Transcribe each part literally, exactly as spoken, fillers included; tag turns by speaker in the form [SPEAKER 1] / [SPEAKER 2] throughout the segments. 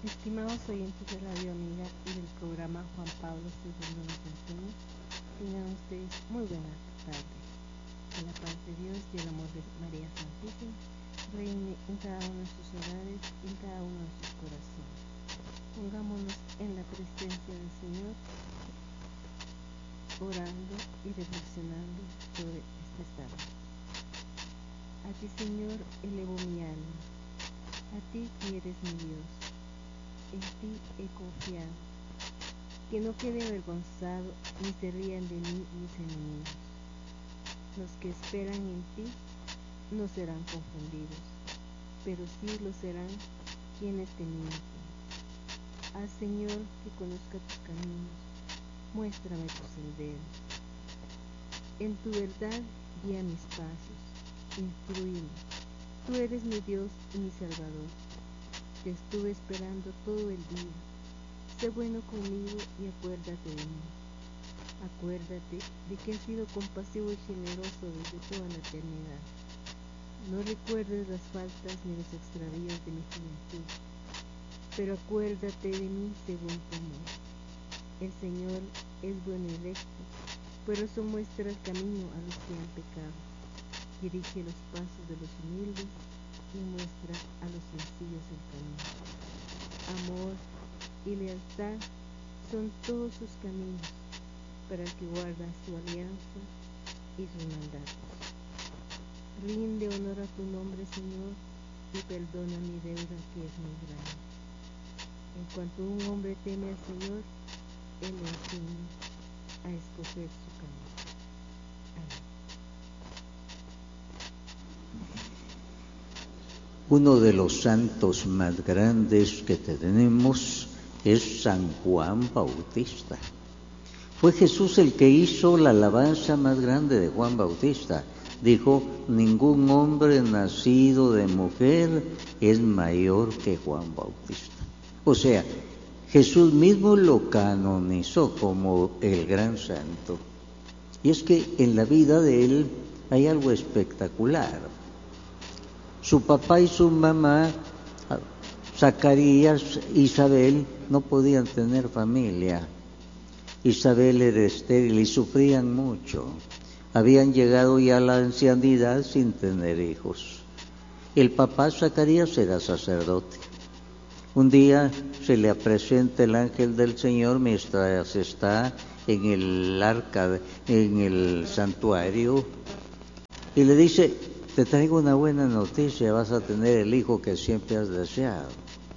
[SPEAKER 1] Estimados oyentes de Radio Amiga y del programa Juan Pablo segundo nos enseña, tengan ustedes muy buena tarde. Que la paz de Dios y el amor de María Santísima reine en cada uno de sus hogares y en cada uno de sus corazones. Pongámonos en la presencia del Señor, orando y reflexionando sobre este salmo. A ti, Señor, elevo mi alma, a ti que eres mi Dios. En ti he confiado, que no quede avergonzado ni se rían de mí mis enemigos. Los que esperan en ti no serán confundidos, pero sí lo serán quienes te mienten. Haz, Señor, que conozca tus caminos, muéstrame tus senderos. En tu verdad guía mis pasos, instrúyeme. Tú eres mi Dios y mi Salvador. Te estuve esperando todo el día. Sé bueno conmigo y acuérdate de mí. Acuérdate de que has sido compasivo y generoso desde toda la eternidad. No recuerdes las faltas ni los extravíos de mi juventud, pero acuérdate de mí según tu amor. El Señor es bueno y recto, pero eso muestra el camino a los que han pecado. Dirige los pasos de los humildes y muestra a los sencillos el camino. Amor y lealtad son todos sus caminos para el que guarda su alianza y sus mandatos. Rinde honor a tu nombre, Señor, y perdona mi deuda que es muy grande. En cuanto un hombre teme al Señor, Él le enseña a escoger su camino. Amén.
[SPEAKER 2] Uno de los santos más grandes que tenemos es San Juan Bautista. Fue Jesús el que hizo la alabanza más grande de Juan Bautista. Dijo, ningún hombre nacido de mujer es mayor que Juan Bautista. O sea, Jesús mismo lo canonizó como el gran santo. Y es que en la vida de él hay algo espectacular. Su papá y su mamá, Zacarías, Isabel, no podían tener familia. Isabel era estéril y sufrían mucho. Habían llegado ya a la ancianidad sin tener hijos. El papá Zacarías era sacerdote. Un día se le presenta el ángel del Señor mientras está en el arca, en el santuario, y le dice, te traigo una buena noticia, vas a tener el hijo que siempre has deseado.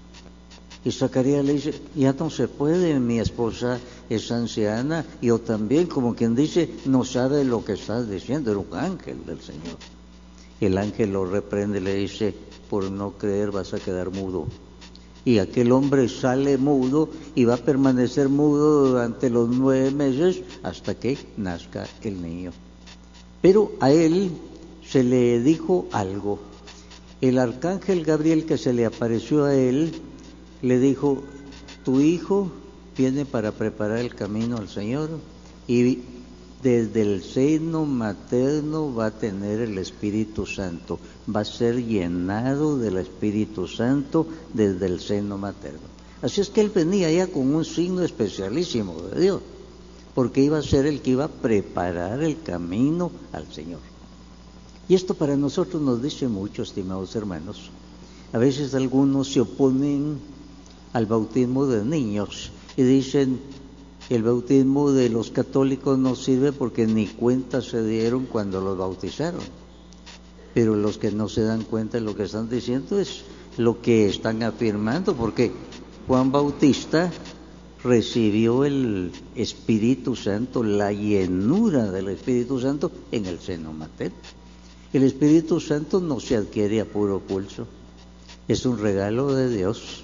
[SPEAKER 2] Y Zacarías le dice, ya no se puede, mi esposa es anciana, y yo también, como quien dice, no sabe lo que estás diciendo, era un ángel del Señor. El ángel lo reprende y le dice, por no creer vas a quedar mudo. Y aquel hombre sale mudo y va a permanecer mudo durante los nueve meses hasta que nazca el niño. Pero a él se le dijo algo. El arcángel Gabriel, que se le apareció a él, le dijo, tu hijo viene para preparar el camino al Señor y desde el seno materno va a tener el Espíritu Santo, va a ser llenado del Espíritu Santo desde el seno materno. Así es que él venía ya con un signo especialísimo de Dios, porque iba a ser el que iba a preparar el camino al Señor. Y esto para nosotros nos dice mucho, estimados hermanos. A veces algunos se oponen al bautismo de niños y dicen, el bautismo de los católicos no sirve porque ni cuenta se dieron cuando los bautizaron. Pero los que no se dan cuenta de lo que están diciendo es lo que están afirmando, porque Juan Bautista recibió el Espíritu Santo, la llenura del Espíritu Santo en el seno materno. El Espíritu Santo no se adquiere a puro pulso, es un regalo de Dios.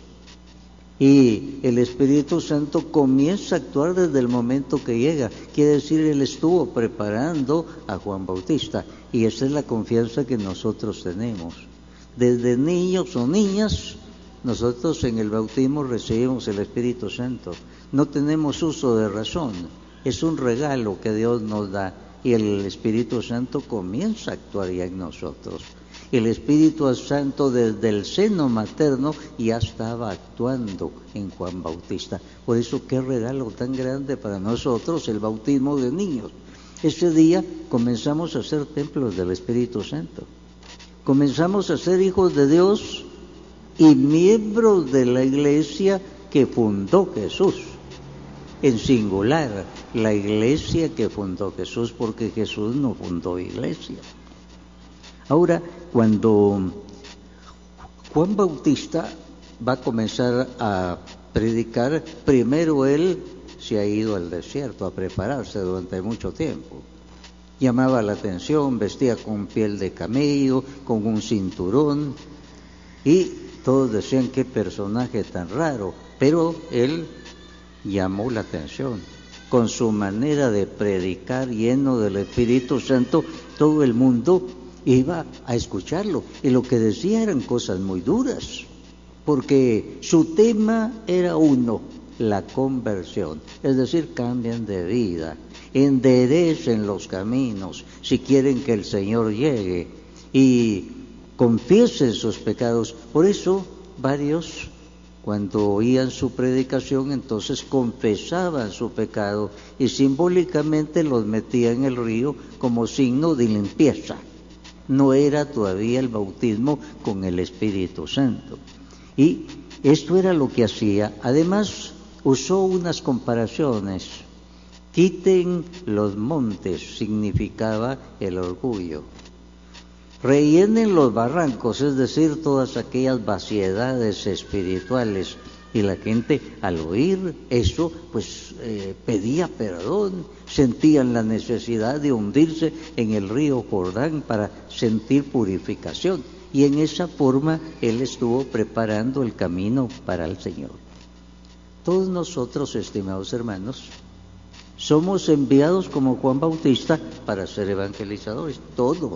[SPEAKER 2] Y el Espíritu Santo comienza a actuar desde el momento que llega. Quiere decir, Él estuvo preparando a Juan Bautista. Y esa es la confianza que nosotros tenemos. Desde niños o niñas, nosotros en el bautismo recibimos el Espíritu Santo. No tenemos uso de razón. Es un regalo que Dios nos da. Y el Espíritu Santo comienza a actuar ya en nosotros. El Espíritu Santo desde el seno materno ya estaba actuando en Juan Bautista. Por eso, qué regalo tan grande para nosotros el bautismo de niños. Ese día comenzamos a ser templos del Espíritu Santo. Comenzamos a ser hijos de Dios y miembros de la iglesia que fundó Jesús. En singular, la iglesia que fundó Jesús, porque Jesús no fundó iglesia. Ahora, cuando Juan Bautista va a comenzar a predicar, primero él se ha ido al desierto a prepararse durante mucho tiempo. Llamaba la atención, vestía con piel de camello, con un cinturón, y todos decían qué personaje tan raro, pero él llamó la atención. Con su manera de predicar lleno del Espíritu Santo, todo el mundo iba a escucharlo, y lo que decía eran cosas muy duras, porque su tema era uno, la conversión, es decir, cambian de vida, enderecen los caminos si quieren que el Señor llegue y confiesen sus pecados. Por eso varios, cuando oían su predicación, entonces confesaban su pecado y simbólicamente los metían en el río como signo de limpieza. No era todavía el bautismo con el Espíritu Santo. Y esto era lo que hacía. Además, usó unas comparaciones. Quiten los montes, significaba el orgullo. Rellenen los barrancos, es decir, todas aquellas vaciedades espirituales. Y la gente, al oír eso, pues eh, pedía perdón, sentían la necesidad de hundirse en el río Jordán para sentir purificación. Y en esa forma él estuvo preparando el camino para el Señor. Todos nosotros, estimados hermanos, somos enviados como Juan Bautista para ser evangelizadores, todos.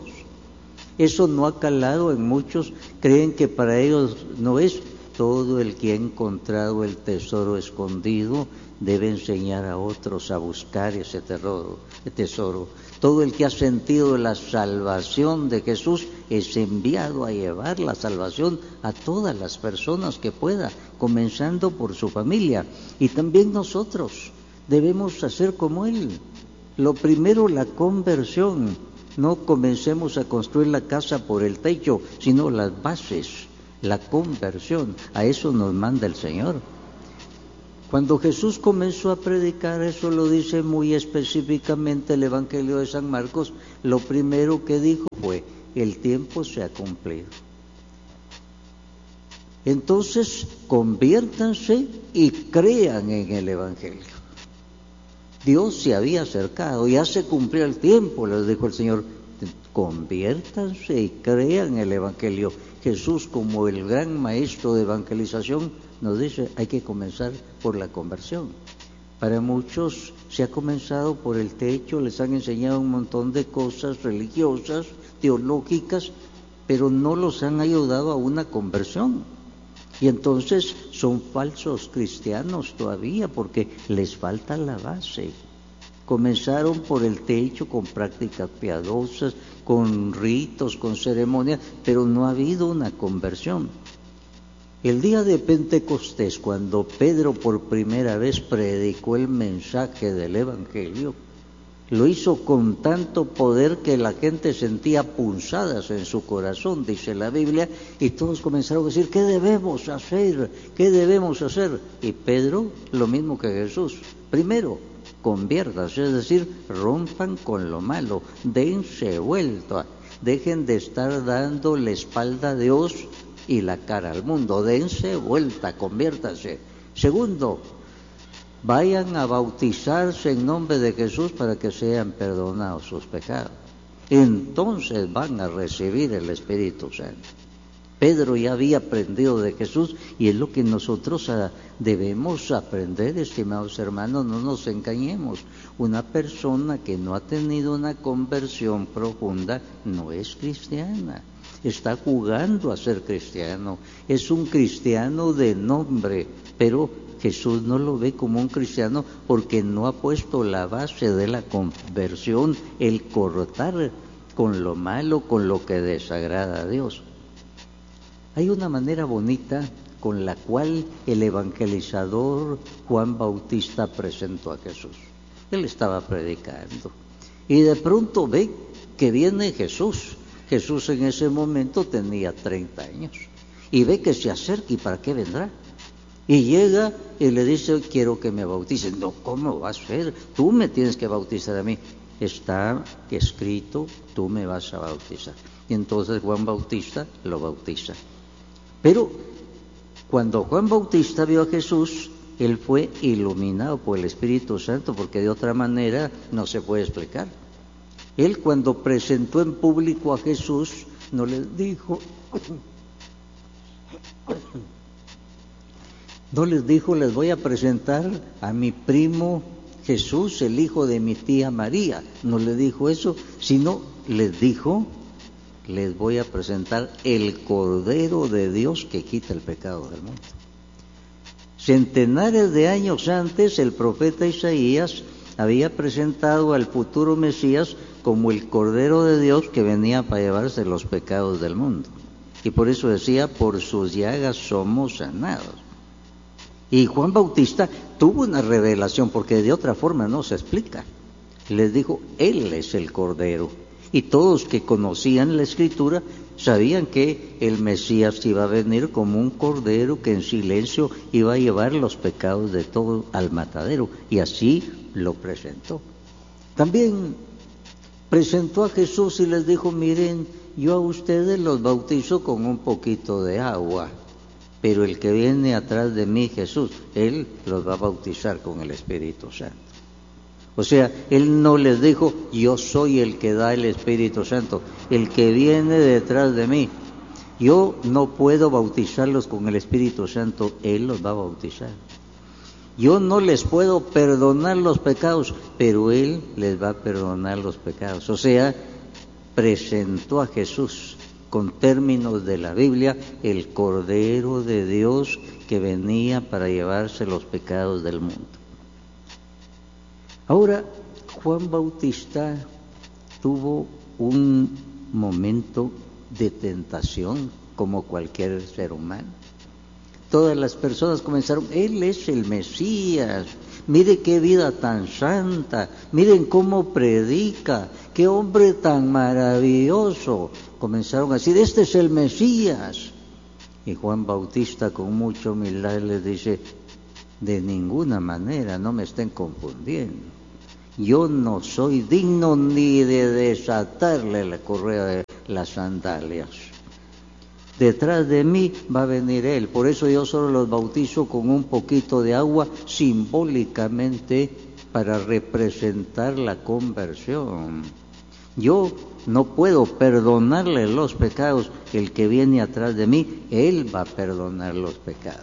[SPEAKER 2] Eso no ha calado en muchos, creen que para ellos no es. Todo el que ha encontrado el tesoro escondido debe enseñar a otros a buscar ese tesoro. Todo el que ha sentido la salvación de Jesús es enviado a llevar la salvación a todas las personas que pueda, comenzando por su familia. Y también nosotros debemos hacer como Él. Lo primero, la conversión. No comencemos a construir la casa por el techo, sino las bases. La conversión, a eso nos manda el Señor. Cuando Jesús comenzó a predicar, eso lo dice muy específicamente el Evangelio de San Marcos, lo primero que dijo fue, el tiempo se ha cumplido. Entonces, conviértanse y crean en el Evangelio. Dios se había acercado, ya se cumplió el tiempo, les dijo el Señor, conviértanse y crean en el Evangelio. Jesús, como el gran maestro de evangelización, nos dice, hay que comenzar por la conversión. Para muchos se ha comenzado por el techo, les han enseñado un montón de cosas religiosas, teológicas, pero no los han ayudado a una conversión. Y entonces son falsos cristianos todavía, porque les falta la base. Comenzaron por el techo con prácticas piadosas, con ritos, con ceremonias, pero no ha habido una conversión. El día de Pentecostés, cuando Pedro por primera vez predicó el mensaje del Evangelio, lo hizo con tanto poder que la gente sentía punzadas en su corazón, dice la Biblia, y todos comenzaron a decir, ¿qué debemos hacer? ¿Qué debemos hacer? Y Pedro, lo mismo que Jesús, primero, conviértanse, es decir, rompan con lo malo, dense vuelta, dejen de estar dando la espalda a Dios y la cara al mundo, dense vuelta, conviértanse. Segundo, vayan a bautizarse en nombre de Jesús para que sean perdonados sus pecados. Entonces van a recibir el Espíritu Santo. Pedro ya había aprendido de Jesús y es lo que nosotros a, debemos aprender, estimados hermanos, no nos engañemos. Una persona que no ha tenido una conversión profunda no es cristiana, está jugando a ser cristiano, es un cristiano de nombre, pero Jesús no lo ve como un cristiano porque no ha puesto la base de la conversión, el cortar con lo malo, con lo que desagrada a Dios. Hay una manera bonita con la cual el evangelizador Juan Bautista presentó a Jesús. Él estaba predicando y de pronto ve que viene Jesús. Jesús en ese momento tenía treinta años y ve que se acerca. ¿Y para qué vendrá? Y llega y le dice: quiero que me bautices. No, ¿cómo va a ser? Tú me tienes que bautizar a mí. Está escrito, tú me vas a bautizar. Y entonces Juan Bautista lo bautiza. Pero cuando Juan Bautista vio a Jesús, él fue iluminado por el Espíritu Santo, porque de otra manera no se puede explicar. Él, cuando presentó en público a Jesús, no le dijo, no les dijo: les voy a presentar a mi primo Jesús, el hijo de mi tía María. No le dijo eso, sino les dijo: les voy a presentar el Cordero de Dios que quita el pecado del mundo. Centenares de años antes, el profeta Isaías había presentado al futuro Mesías como el Cordero de Dios que venía para llevarse los pecados del mundo. Y por eso decía: por sus llagas somos sanados. Y Juan Bautista tuvo una revelación, porque de otra forma no se explica. Les dijo: Él es el Cordero. Y todos que conocían la Escritura sabían que el Mesías iba a venir como un cordero que en silencio iba a llevar los pecados de todo al matadero. Y así lo presentó. También presentó a Jesús y les dijo: miren, yo a ustedes los bautizo con un poquito de agua, pero el que viene atrás de mí, Jesús, Él los va a bautizar con el Espíritu Santo. O sea, Él no les dijo: yo soy el que da el Espíritu Santo, el que viene detrás de mí. Yo no puedo bautizarlos con el Espíritu Santo, Él los va a bautizar. Yo no les puedo perdonar los pecados, pero Él les va a perdonar los pecados. O sea, presentó a Jesús con términos de la Biblia, el Cordero de Dios que venía para llevarse los pecados del mundo. Ahora, Juan Bautista tuvo un momento de tentación como cualquier ser humano. Todas las personas comenzaron: Él es el Mesías, mire qué vida tan santa, miren cómo predica, qué hombre tan maravilloso. Comenzaron a decir: este es el Mesías. Y Juan Bautista, con mucha humildad, les dice: de ninguna manera, no me estén confundiendo. Yo no soy digno ni de desatarle la correa de las sandalias. Detrás de mí va a venir Él. Por eso yo solo los bautizo con un poquito de agua, simbólicamente para representar la conversión. Yo no puedo perdonarle los pecados. El que viene atrás de mí, Él va a perdonar los pecados.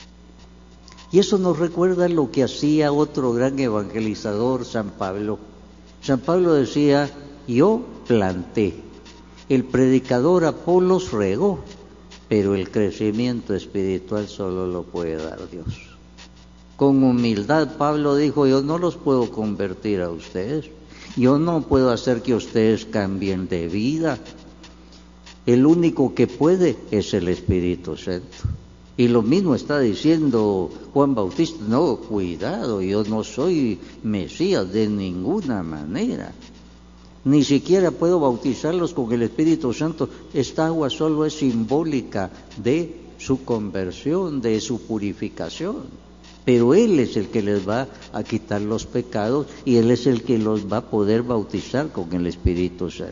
[SPEAKER 2] Y eso nos recuerda lo que hacía otro gran evangelizador, San Pablo. San Pablo decía: yo planté, el predicador Apolos regó, pero el crecimiento espiritual solo lo puede dar Dios. Con humildad Pablo dijo: yo no los puedo convertir a ustedes, yo no puedo hacer que ustedes cambien de vida. El único que puede es el Espíritu Santo. Y lo mismo está diciendo Juan Bautista: no, cuidado, yo no soy Mesías de ninguna manera. Ni siquiera puedo bautizarlos con el Espíritu Santo. Esta agua solo es simbólica de su conversión, de su purificación. Pero Él es el que les va a quitar los pecados y Él es el que los va a poder bautizar con el Espíritu Santo.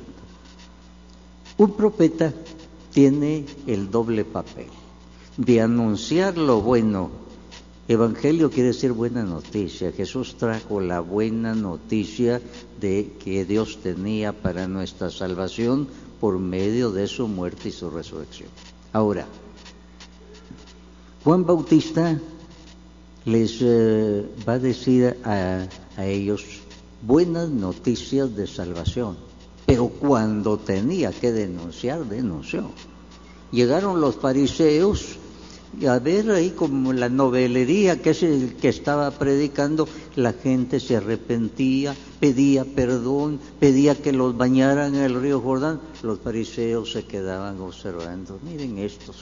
[SPEAKER 2] Un profeta tiene el doble papel de anunciar lo bueno. Evangelio quiere decir buena noticia. Jesús trajo la buena noticia de que Dios tenía para nuestra salvación por medio de su muerte y su resurrección. Ahora, Juan Bautista les eh, va a decir a, a ellos buenas noticias de salvación, pero cuando tenía que denunciar, denunció. Llegaron los fariseos Y a ver ahí como la novelería que es el que estaba predicando, la gente se arrepentía, pedía perdón, pedía que los bañaran en el río Jordán. Los fariseos se quedaban observando, miren estos,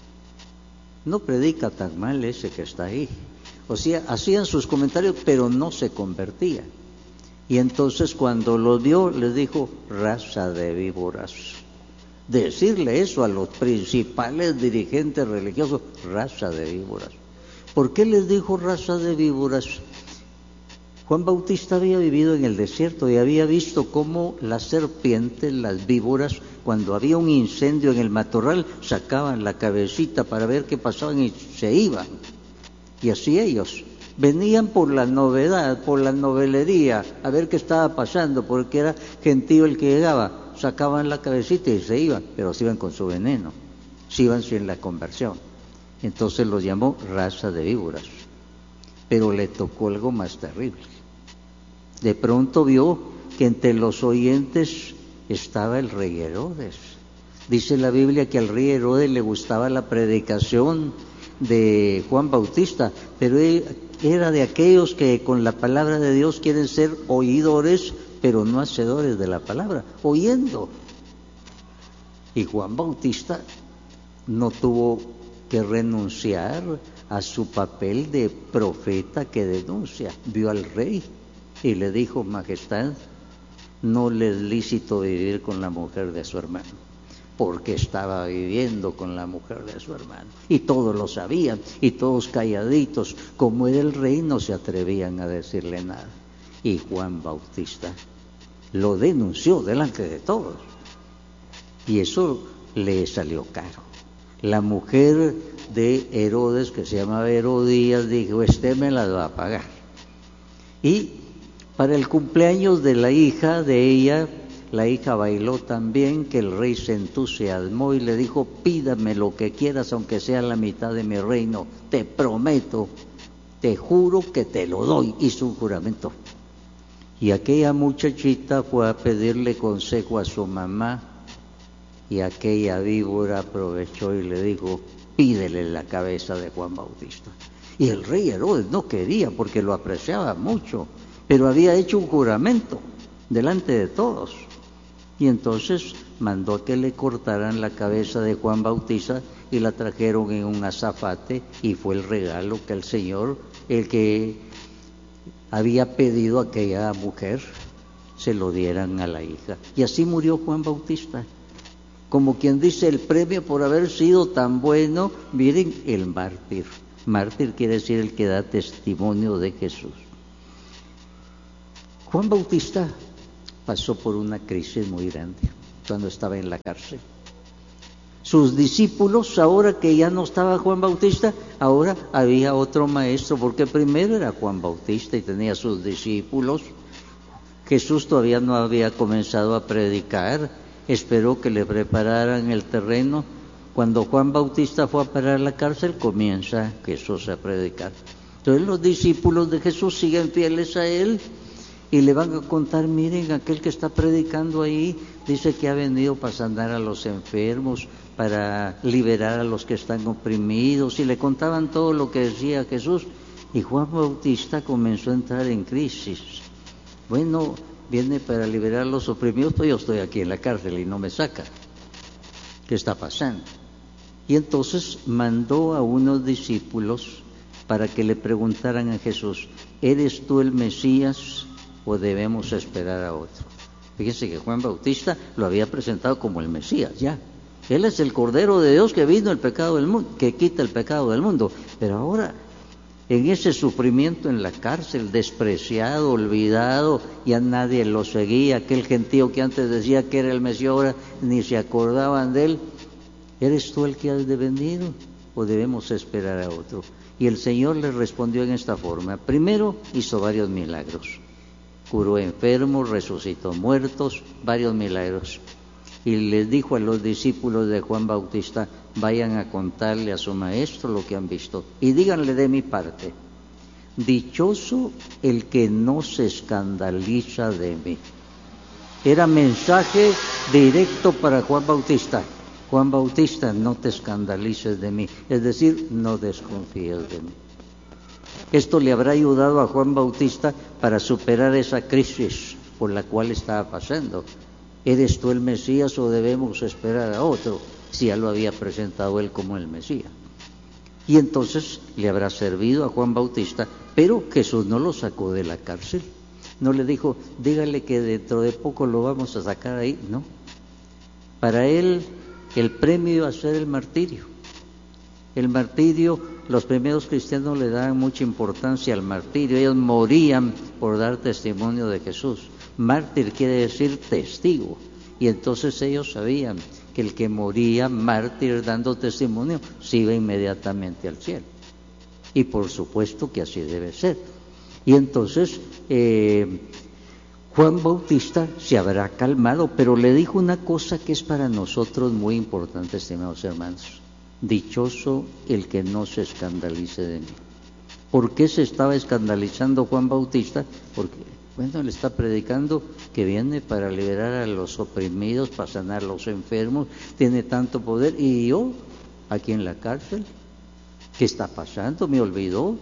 [SPEAKER 2] no predica tan mal ese que está ahí. O sea, hacían sus comentarios, pero no se convertían. Y entonces cuando los vio, les dijo, raza de víboras. Decirle eso a los principales dirigentes religiosos, raza de víboras. ¿Por qué les dijo raza de víboras? Juan Bautista había vivido en el desierto y había visto cómo las serpientes, las víboras, cuando había un incendio en el matorral, sacaban la cabecita para ver qué pasaban y se iban. Y así ellos venían por la novedad, por la novelería, a ver qué estaba pasando, porque era gentío el que llegaba. Sacaban la cabecita y se iban, pero se iban con su veneno, se iban sin la conversión. Entonces los llamó raza de víboras. Pero le tocó algo más terrible. De pronto vio que entre los oyentes estaba el rey Herodes. Dice la Biblia que al rey Herodes le gustaba la predicación de Juan Bautista, pero él era de aquellos que con la palabra de Dios quieren ser oidores, pero no hacedores de la palabra, oyendo. Y Juan Bautista no tuvo que renunciar a su papel de profeta que denuncia. Vio al rey y le dijo, majestad, no le es lícito vivir con la mujer de su hermano, porque estaba viviendo con la mujer de su hermano. Y todos lo sabían, y todos calladitos, como era el rey, no se atrevían a decirle nada. Y Juan Bautista lo denunció delante de todos. Y eso le salió caro. La mujer de Herodes, que se llamaba Herodías, dijo, este me la va a pagar. Y para el cumpleaños de la hija de ella, la hija bailó también, que el rey se entusiasmó y le dijo, pídame lo que quieras, aunque sea la mitad de mi reino, te prometo, te juro que te lo doy. Hizo un juramento. Y aquella muchachita fue a pedirle consejo a su mamá, y aquella víbora aprovechó y le dijo, pídele la cabeza de Juan Bautista. Y el rey Herodes no quería porque lo apreciaba mucho, pero había hecho un juramento delante de todos. Y entonces mandó a que le cortaran la cabeza de Juan Bautista y la trajeron en un azafate, y fue el regalo que el Señor, el que había pedido a aquella mujer, se lo dieran a la hija. Y así murió Juan Bautista. Como quien dice, el premio por haber sido tan bueno, miren, el mártir. Mártir quiere decir el que da testimonio de Jesús. Juan Bautista pasó por una crisis muy grande cuando estaba en la cárcel. Sus discípulos, ahora que ya no estaba Juan Bautista, ahora había otro maestro, porque primero era Juan Bautista y tenía sus discípulos. Jesús todavía no había comenzado a predicar, esperó que le prepararan el terreno. Cuando Juan Bautista fue a parar la cárcel, comienza Jesús a predicar. Entonces los discípulos de Jesús siguen fieles a él y le van a contar, miren, aquel que está predicando ahí dice que ha venido para sanar a los enfermos, para liberar a los que están oprimidos, y le contaban todo lo que decía Jesús. Y Juan Bautista comenzó a entrar en crisis. Bueno, viene para liberar a los oprimidos, pero yo estoy aquí en la cárcel y no me sacan. ¿Qué está pasando? Y entonces mandó a unos discípulos para que le preguntaran a Jesús, ¿eres tú el Mesías o debemos esperar a otro? Fíjense que Juan Bautista lo había presentado como el Mesías, ya. Él es el Cordero de Dios que vino el pecado del mundo, que quita el pecado del mundo. Pero ahora, en ese sufrimiento en la cárcel, despreciado, olvidado, ya nadie lo seguía. Aquel gentío que antes decía que era el Mesías, ahora ni se acordaban de él. ¿Eres tú el que has de venir o debemos esperar a otro? Y el Señor le respondió en esta forma. Primero hizo varios milagros. Curó enfermos, resucitó muertos, varios milagros. Y les dijo a los discípulos de Juan Bautista, vayan a contarle a su maestro lo que han visto. Y díganle de mi parte, dichoso el que no se escandaliza de mí. Era mensaje directo para Juan Bautista. Juan Bautista, no te escandalices de mí, es decir, no desconfíes de mí. Esto le habrá ayudado a Juan Bautista para superar esa crisis por la cual estaba pasando. ¿Eres tú el Mesías o debemos esperar a otro? Si ya lo había presentado él como el Mesías. Y entonces le habrá servido a Juan Bautista, pero Jesús no lo sacó de la cárcel. No le dijo, dígale que dentro de poco lo vamos a sacar ahí. No. Para él el premio iba a ser el martirio. El martirio, los primeros cristianos le daban mucha importancia al martirio. Ellos morían por dar testimonio de Jesús. Mártir quiere decir testigo. Y entonces ellos sabían que el que moría mártir dando testimonio se iba inmediatamente al cielo. Y por supuesto que así debe ser. Y entonces eh, Juan Bautista se habrá calmado, pero le dijo una cosa que es para nosotros muy importante, estimados hermanos. Dichoso el que no se escandalice de mí. ¿Por qué se estaba escandalizando Juan Bautista? Porque, bueno, le está predicando que viene para liberar a los oprimidos, para sanar a los enfermos, tiene tanto poder, y yo, aquí en la cárcel, ¿qué está pasando? ¿Me olvidó?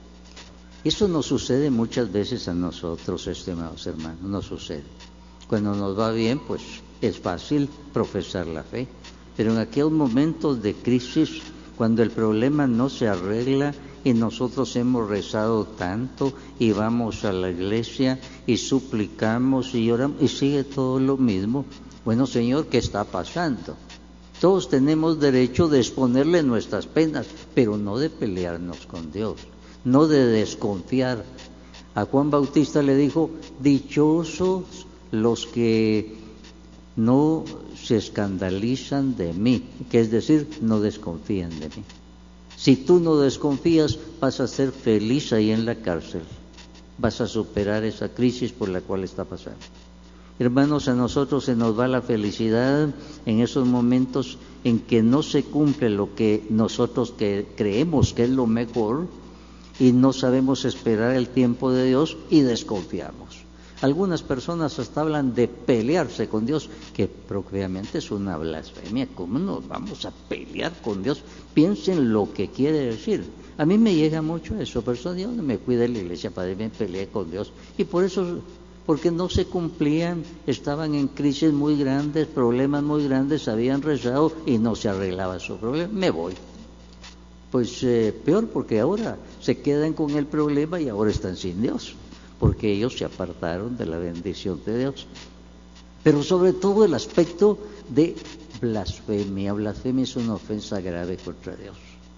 [SPEAKER 2] Eso nos sucede muchas veces a nosotros, estimados hermanos, nos sucede. Cuando nos va bien, pues es fácil profesar la fe, pero en aquellos momentos de crisis, cuando el problema no se arregla y nosotros hemos rezado tanto y vamos a la iglesia y suplicamos y oramos y sigue todo lo mismo, bueno, Señor, ¿qué está pasando? Todos tenemos derecho de exponerle nuestras penas, pero no de pelearnos con Dios, no de desconfiar. A Juan Bautista le dijo, dichosos los que no se escandalizan de mí, que es decir, no desconfían de mí. Si tú no desconfías, vas a ser feliz ahí en la cárcel, vas a superar esa crisis por la cual está pasando. Hermanos, a nosotros se nos va la felicidad en esos momentos en que no se cumple lo que nosotros que creemos que es lo mejor y no sabemos esperar el tiempo de Dios y desconfiamos. Algunas personas hasta hablan de pelearse con Dios, que propiamente es una blasfemia. ¿Cómo nos vamos a pelear con Dios? Piensen lo que quiere decir. A mí me llega mucho eso, pero eso Dios no me cuida de la iglesia, para me peleé con Dios. Y por eso, porque no se cumplían, estaban en crisis muy grandes, problemas muy grandes, habían rezado y no se arreglaba su problema. Me voy. Pues eh, peor, porque ahora se quedan con el problema y ahora están sin Dios, porque ellos se apartaron de la bendición de Dios. Pero sobre todo el aspecto de blasfemia. Blasfemia es una ofensa grave contra Dios.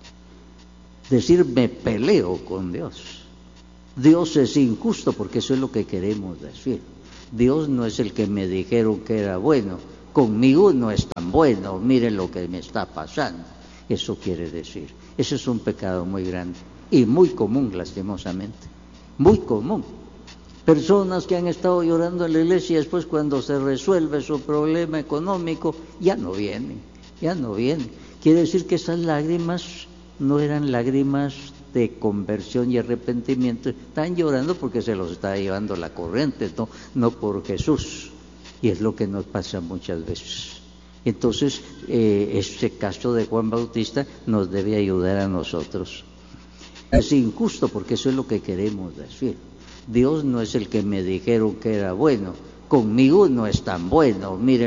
[SPEAKER 2] Decir, me peleo con Dios. Dios es injusto, porque eso es lo que queremos decir. Dios no es el que me dijeron que era bueno, conmigo no es tan bueno, miren lo que me está pasando. Eso quiere decir. Ese es un pecado muy grande y muy común, lastimosamente. Muy común. Personas que han estado llorando en la iglesia y después, cuando se resuelve su problema económico, ya no vienen, ya no vienen. Quiere decir que esas lágrimas no eran lágrimas de conversión y arrepentimiento, están llorando porque se los está llevando la corriente, no, no por Jesús. Y es lo que nos pasa muchas veces. Entonces, eh, este caso de Juan Bautista nos debe ayudar a nosotros. Es injusto, porque eso es lo que queremos decir. Dios no es el que me dijeron que era bueno, conmigo no es tan bueno, miren